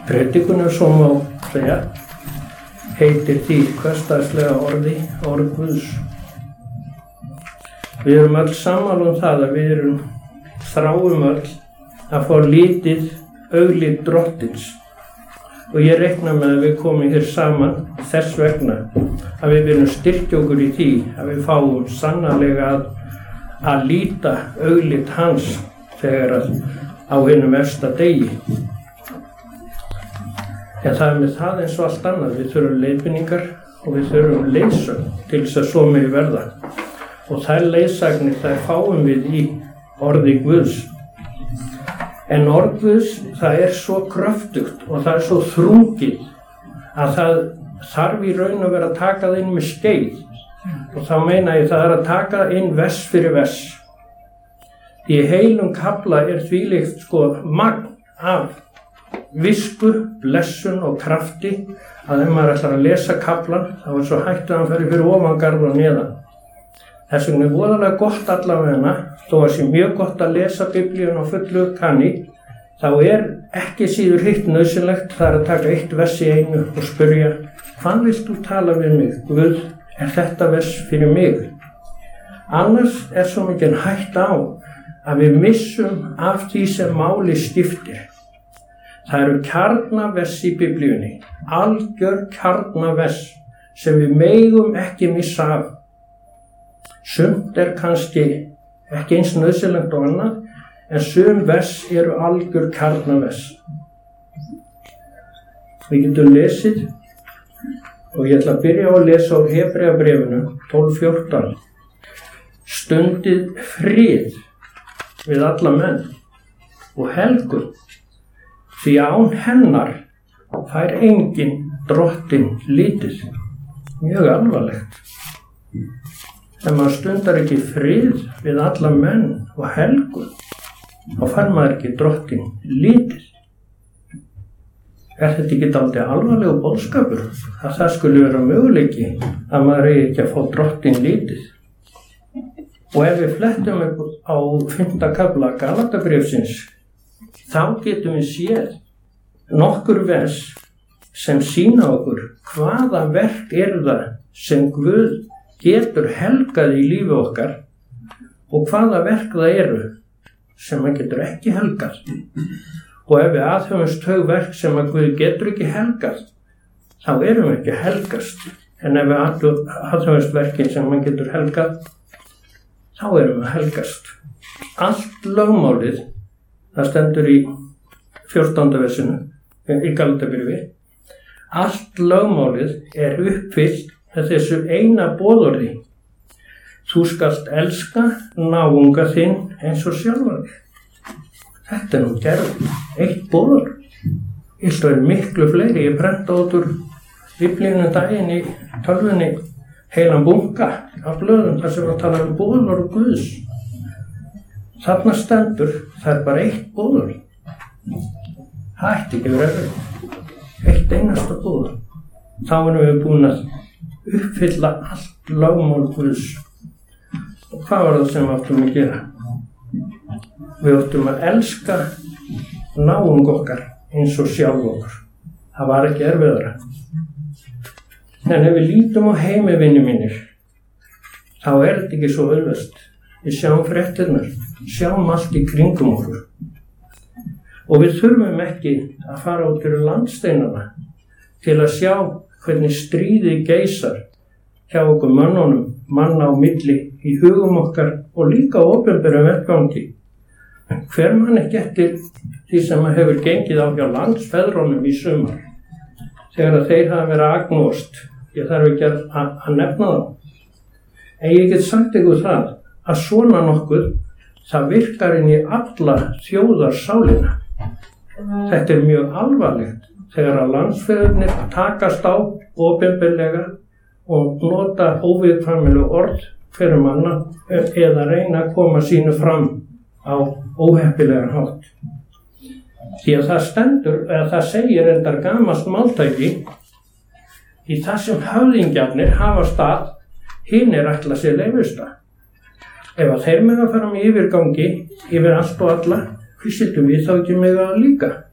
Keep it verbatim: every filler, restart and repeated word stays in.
Predikun, ef svo má segja, heitir því hversdagslega orði, orð Guðs. Við erum öll sammála um það að við erum þráum öll að fá lítið auglít drottins. Og ég reikna með að við komum hér saman þess vegna að við viljum styrkja okkur í því að við fáum sannarlega að, að líta auglít hans þegar að á hinum efsta degi. En það er með það eins og allt annað. Við þurfum leiðbeiningar og við þurfum leiðsögn til þess að svo megi verða. Og þær leiðsagnir þær fáum við í orði Guðs. En orð Guðs, það er svo kröftugt og það er svo þrungið að það þarf í raun að vera að taka það inn með skeið. Og þá meina ég það er að taka inn vers fyrir vers. Í heilum kafla er þvílíkt sko magn af visku, blessun og krafti að ef maður ætlar að lesa kaflan þá er svo hægt að hann fari fyrir ofangarð og neðan. Þess vegna er voðalega gott allavega, þó að sé mjög gott að lesa Biblíuna á fullu kanni, þá er ekki síður hitt nauðsynlegt það er að taka eitt vers í einu og spyrja: hvað vilt þú tala við mig? Guð, er þetta vers fyrir mig? Annars er svo mikið hægt á að við missum af því sem máli skiptir. Það eru kjarnavers í Biblíunni, algjör kjarnavers sem við megum ekki missa af. Sumt er kannski ekki eins nauðsynlegt og annað, en sum vers eru algjör kjarnavers. Við getum lesið, og ég ætla að byrja á að lesa úr Hebreabréfinu tólf fjórtán. Stundið frið við alla menn og helgun, því án hennar fær enginn drottinn lítið. Mjög alvarlegt. Ef maður stundar ekki frið við alla menn og helgun, þá fær maður ekki drottinn lítið. Er þetta ekki dálítið alvarlegur boðskapur að það skuli vera möguleiki að maður eigi ekki að fá drottinn lítið? Og ef við flettum upp á fimmta kafla Galatabréfsins, þá getum við séð nokkur vers sem sýna okkur hvaða verk er það sem Guð getur helgað í lífi okkar og hvaða verk það eru sem hann getur ekki helgað. Og ef við aðhöfumst þau verk sem að Guð getur ekki helgað, þá erum við ekki helgast. En ef við aðhöfumst verkin sem hann getur helgað, þá erum við helgast. Allt lögmálið, það stendur í fjórtánda versinu, í Galatabréfi, allt lögmálið er uppfyllt með þessu eina boðorði: þú skalt elska náunga þinn eins og sjálfan þig. Þetta er nú gerð, eitt boðorð. Ég ætla að vera miklu fleiri. Ég prenta út úr Biblíunum daginn í tölvunni heilan bunka af blöðum þar sem var að tala um boðorð Guðs. Þarna stendur, það er bara eitt boðorð. Það ætti ekki verið erfitt. Eitt einasta boðorð. Þá erum við búin að uppfylla allt lögmál Guðs. Og hvað var það sem við áttum að gera? Við áttum að elska náung okkar eins og sjálf okkur. Það var ekki erfiðara. En ef við lítum á heimivinni mínir, þá er þetta ekki svo auðvelt. Við sjáum fréttirnar, sjáum allt í kringum okkur. Og við þurfum ekki að fara út fyrir landsteinana til að sjá hvernig stríðið geisar hjá okkur mönnunum, manna á milli í hugum okkar og líka á opinberum vettvangi. En hver mann ekki eftir því sem hefur gengið á hjá landsfeðrunum í sumar, þegar að þeir hafa verið agnóst. Ég þarf ekki að, að nefna þá. En ég get sagt ykkur það að svona nokkuð, það virkar inn í alla þjóðarsálina. Þetta er mjög alvarlegt þegar að landsfeðurnir takast á opinberlega og nota óviðkvæmileg orð fyrir manna eða reyna að koma sínu fram á óheppilegan hátt. Því að það stendur, eða það segir endar gamalt máltæki: í það sem höfðingjarnir hafa stað, hinir ætla sér leyfista. Ef að þeir mega fara með yfirgangi yfir allt og alla, hví skyldum við þá ekki mega líka?